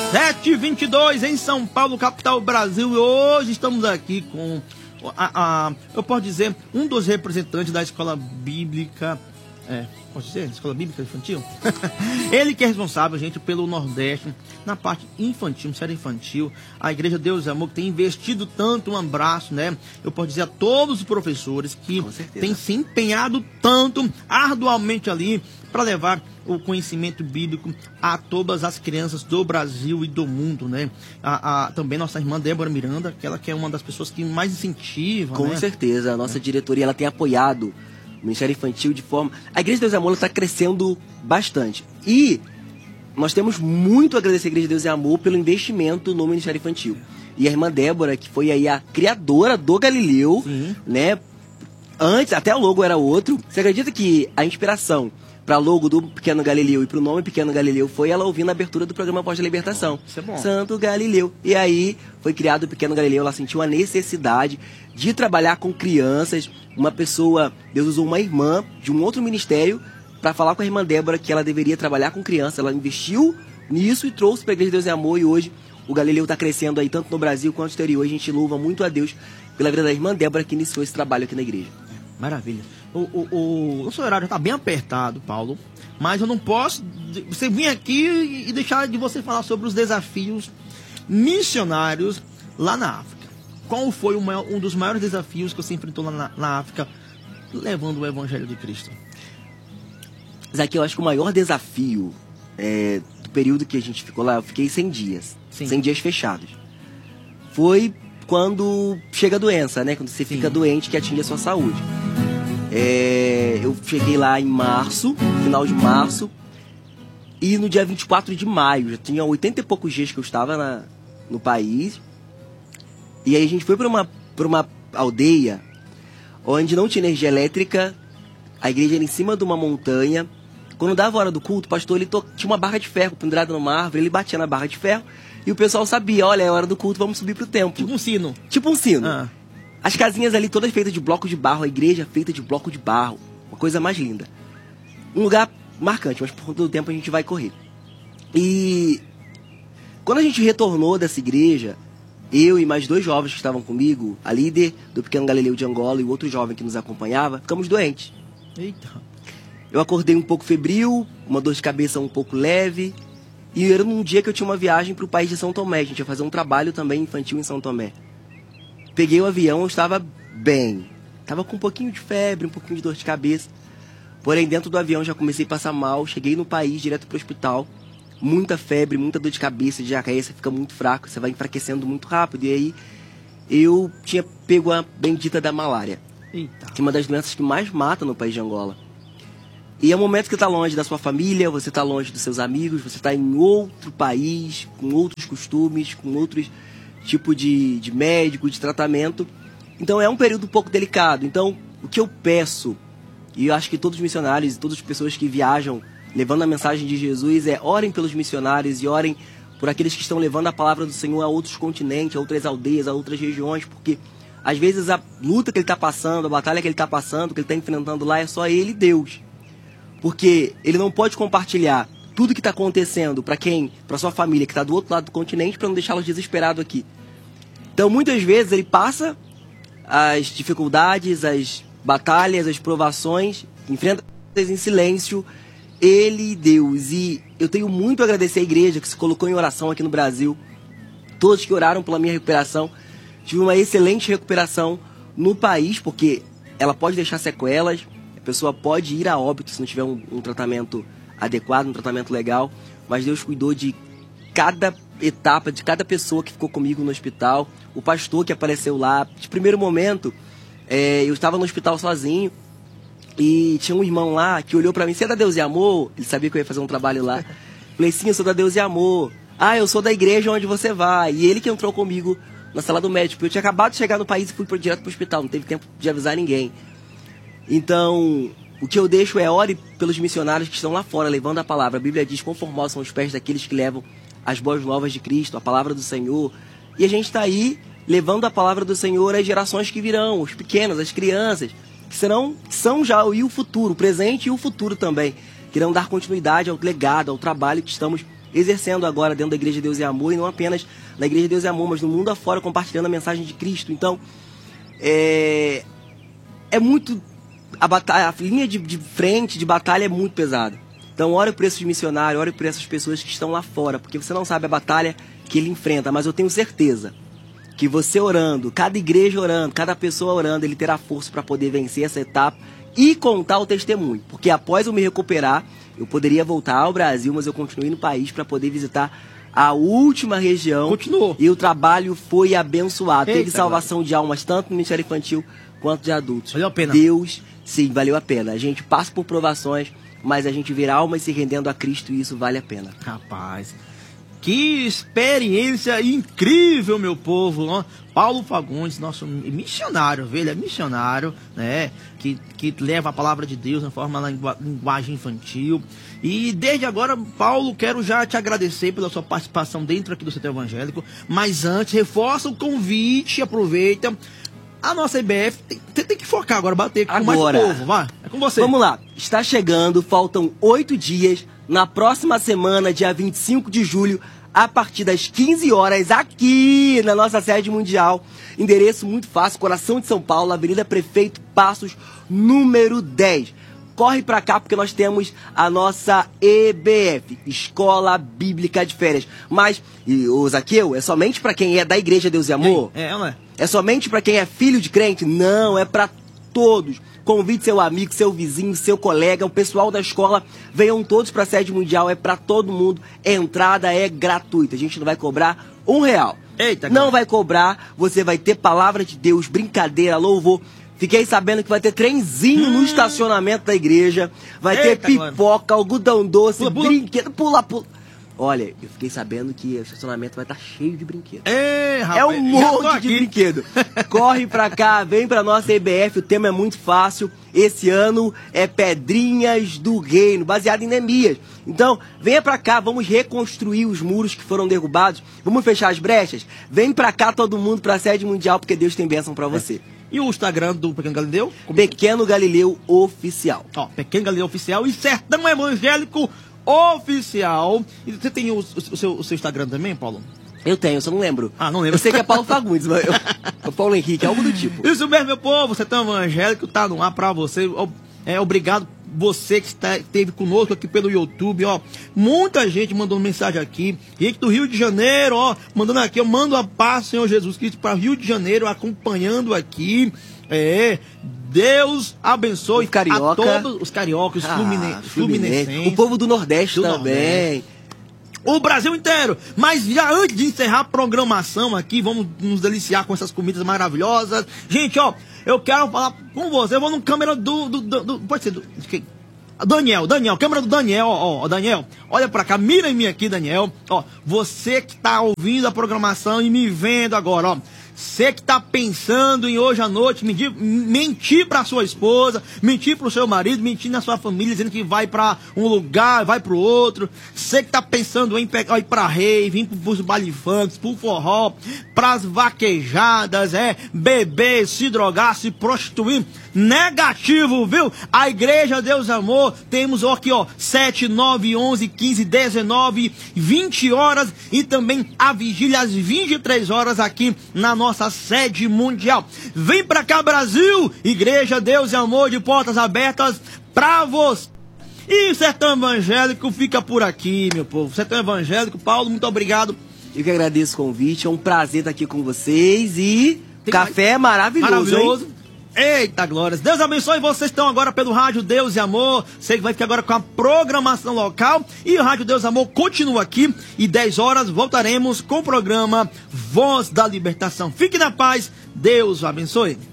7h22 em São Paulo, capital Brasil. E hoje estamos aqui com, eu posso dizer, um dos representantes da escola bíblica. Posso dizer? Escola Bíblica Infantil? Ele que é responsável, gente, pelo Nordeste, na parte infantil, série infantil. A Igreja Deus e Amor, que tem investido tanto. Um abraço, né? Eu posso dizer a todos os professores que têm se empenhado tanto, arduamente ali, para levar o conhecimento bíblico a todas as crianças do Brasil e do mundo, né? Também nossa irmã Débora Miranda, aquela que é uma das pessoas que mais incentiva, Com né? certeza, a nossa diretoria, ela tem apoiado o Ministério Infantil de forma... A Igreja de Deus e Amor está crescendo bastante. E nós temos muito a agradecer a Igreja de Deus e Amor pelo investimento no Ministério Infantil. E a irmã Débora, que foi aí a criadora do Galileu, né? Antes, até o logo era outro. Você acredita que a inspiração para logo do Pequeno Galileu e para o nome Pequeno Galileu foi ela ouvindo a abertura do programa Pós-Libertação? Isso é bom. Santo Galileu. E aí foi criado o Pequeno Galileu, ela sentiu a necessidade de trabalhar com crianças. Uma pessoa, Deus usou uma irmã de um outro ministério para falar com a irmã Débora que ela deveria trabalhar com crianças. Ela investiu nisso e trouxe para a Igreja de Deus e Amor, e hoje o Galileu está crescendo aí tanto no Brasil quanto no exterior. A gente louva muito a Deus pela vida da irmã Débora que iniciou esse trabalho aqui na igreja. Maravilha. O nosso horário está bem apertado, Paulo, mas eu não posso você vir aqui e deixar de você falar sobre os desafios missionários lá na África. Qual foi um dos maiores desafios que você enfrentou lá na África, levando o Evangelho de Cristo? Zaqueu, eu acho que o maior desafio do período que a gente ficou lá, eu fiquei 100 dias. Sim. 100 dias fechados. Foi quando chega a doença, né? Quando você fica doente, que atinge a sua saúde. Eu cheguei lá em março, final de março, e no dia 24 de maio, já tinha 80 e poucos dias que eu estava no país. E aí a gente foi para uma aldeia onde não tinha energia elétrica, a igreja era em cima de uma montanha. Quando dava a hora do culto, o pastor tinha uma barra de ferro pendurada numa árvore, ele batia na barra de ferro e o pessoal sabia, olha, é hora do culto, vamos subir pro templo. Tipo um sino. Tipo um sino. As casinhas ali todas feitas de bloco de barro, a igreja feita de bloco de barro. Uma coisa mais linda. Um lugar marcante, mas por conta do tempo a gente vai correr. E quando a gente retornou dessa igreja, eu e mais 2 jovens que estavam comigo, a líder do Pequeno Galileu de Angola e o outro jovem que nos acompanhava, ficamos doentes. Eita. Eu acordei um pouco febril, uma dor de cabeça um pouco leve, e era num dia que eu tinha uma viagem para o país de São Tomé. A gente ia fazer um trabalho também infantil em São Tomé. Peguei o avião, eu estava bem. Estava com um pouquinho de febre, um pouquinho de dor de cabeça. Porém, dentro do avião já comecei a passar mal. Cheguei no país, direto para o hospital. Muita febre, muita dor de cabeça, diarreia, você fica muito fraco, você vai enfraquecendo muito rápido. E aí, eu tinha pego a bendita da malária. Eita. Que é uma das doenças que mais mata no país de Angola. E é um momento que você está longe da sua família, você está longe dos seus amigos, você está em outro país, com outros costumes, com outros tipos de médico, de tratamento. Então é um período um pouco delicado. Então o que eu peço, e eu acho que todos os missionários e todas as pessoas que viajam levando a mensagem de Jesus, orem pelos missionários e orem por aqueles que estão levando a palavra do Senhor a outros continentes, a outras aldeias, a outras regiões, porque às vezes a luta que ele está passando, a batalha que ele está passando, que ele está enfrentando lá, é só ele e Deus. Porque ele não pode compartilhar tudo que está acontecendo para sua família que está do outro lado do continente, para não deixá-los desesperados aqui. Então, muitas vezes, ele passa as dificuldades, as batalhas, as provações, enfrenta em silêncio, ele e Deus. E eu tenho muito a agradecer à igreja que se colocou em oração aqui no Brasil, todos que oraram pela minha recuperação. Tive uma excelente recuperação no país, porque ela pode deixar sequelas, a pessoa pode ir a óbito se não tiver um tratamento adequado, um tratamento legal, mas Deus cuidou de cada etapa, de cada pessoa que ficou comigo no hospital. O pastor que apareceu lá, de primeiro momento, eu estava no hospital sozinho e tinha um irmão lá que olhou pra mim, você é da Deus e Amor? Ele sabia que eu ia fazer um trabalho lá. Falei, sim, eu sou da Deus e Amor. Ah, eu sou da igreja onde você vai. E ele que entrou comigo na sala do médico. Eu tinha acabado de chegar no país e fui direto pro hospital, não teve tempo de avisar ninguém. Então, o que eu deixo ore pelos missionários que estão lá fora, levando a palavra. A Bíblia diz, conformosos são os pés daqueles que levam as boas novas de Cristo, a palavra do Senhor. E a gente está aí, levando a palavra do Senhor às gerações que virão, os pequenos, as crianças, que são já o futuro, o presente e o futuro também. Que irão dar continuidade ao legado, ao trabalho que estamos exercendo agora dentro da Igreja Deus e Amor, e não apenas na Igreja Deus e Amor, mas no mundo afora, compartilhando a mensagem de Cristo. Então, é muito... A linha de frente, de batalha, é muito pesada. Então, ore por esses missionários, ore por essas pessoas que estão lá fora, porque você não sabe a batalha que ele enfrenta, mas eu tenho certeza que você orando, cada igreja orando, cada pessoa orando, ele terá força para poder vencer essa etapa e contar o testemunho. Porque após eu me recuperar, eu poderia voltar ao Brasil, mas eu continuei no país para poder visitar a última região. Continuou. E o trabalho foi abençoado. Eita, teve salvação de almas, tanto no Ministério Infantil quanto de adultos. Valeu a pena. Deus, sim, valeu a pena. A gente passa por provações, mas a gente vê almas se rendendo a Cristo e isso vale a pena. Rapaz, que experiência incrível, meu povo. Ó. Paulo Fagundes, nosso missionário, viu? Ele é missionário, né? Que leva a palavra de Deus na forma da linguagem infantil. E desde agora, Paulo, quero já te agradecer pela sua participação dentro aqui do Setor Evangélico. Mas antes, reforça o convite, aproveita. A nossa IBF tem que focar agora, bater com mais povo, vai. É com você. Vamos lá, está chegando, faltam 8 dias, na próxima semana, dia 25 de julho, a partir das 15 horas, aqui na nossa sede mundial. Endereço muito fácil, coração de São Paulo, Avenida Prefeito Passos, número 10. Corre pra cá porque nós temos a nossa EBF, Escola Bíblica de Férias. Mas, o Zaqueu, é somente pra quem é da Igreja Deus e Amor? Não é? É somente para quem é filho de crente? Não, é para todos. Convide seu amigo, seu vizinho, seu colega, o pessoal da escola. Venham todos para a sede mundial, é para todo mundo. A entrada é gratuita, a gente não vai cobrar R$1. Eita, não vai cobrar, você vai ter palavra de Deus, brincadeira, louvor. Fiquei sabendo que vai ter trenzinho no estacionamento da igreja. Vai ter pipoca, algodão doce, brinquedo, pula. Olha, eu fiquei sabendo que o estacionamento vai estar cheio de brinquedo. Rapaz, é um monte de brinquedo. Corre pra cá, vem pra nossa EBF, o tema é muito fácil. Esse ano é Pedrinhas do Reino, baseado em Neemias. Então, venha pra cá, vamos reconstruir os muros que foram derrubados. Vamos fechar as brechas? Vem pra cá todo mundo pra sede mundial, porque Deus tem bênção pra você. E o Instagram do Pequeno Galileu? Pequeno Galileu Oficial. Ó, Pequeno Galileu Oficial e Sertão Evangélico Oficial. E você tem o seu Instagram também, Paulo? Eu tenho, só não lembro. Não lembro. Eu sei que é Paulo Fagundes, mas é Paulo Henrique, algo do tipo. Isso mesmo, meu povo. Sertão Evangélico tá no ar pra você. Obrigado você que esteve conosco aqui pelo YouTube, ó. Muita gente mandando mensagem aqui. Gente do Rio de Janeiro, ó. Mandando aqui, eu mando a paz, Senhor Jesus Cristo, para Rio de Janeiro, acompanhando aqui. Deus abençoe a todos os cariocas, fluminenses. O povo do Nordeste também. O Brasil inteiro. Mas já antes de encerrar a programação aqui, vamos nos deliciar com essas comidas maravilhosas. Gente, ó, eu quero falar com você. Eu vou no câmera pode ser Daniel, câmera do Daniel, ó, Daniel, olha pra cá, mira em mim aqui, Daniel. Ó, você que tá ouvindo a programação e me vendo agora, ó. Você que tá pensando em hoje à noite mentir pra sua esposa, mentir pro seu marido, mentir na sua família, dizendo que vai pra um lugar, vai pro outro. Você que tá pensando em ir pra rave, ir pros baile funk, pro forró, pras vaquejadas, beber, se drogar, se prostituir. Negativo, viu? A Igreja Deus Amor, temos aqui, ó, 7, 9, 11, 15, 19, 20 horas e também a vigília às 23 horas aqui na nossa sede mundial. Vem pra cá, Brasil! Igreja Deus e Amor, de portas abertas pra você. E o Sertão Evangélico fica por aqui, meu povo. Sertão Evangélico, Paulo, muito obrigado. Eu que agradeço o convite, é um prazer estar aqui com vocês e café maravilhoso. Hein? Eita, glórias. Deus abençoe. Vocês estão agora pelo Rádio Deus e Amor. Você vai ficar agora com a programação local. E o Rádio Deus e Amor continua aqui. E 10 horas voltaremos com o programa Voz da Libertação. Fique na paz. Deus o abençoe.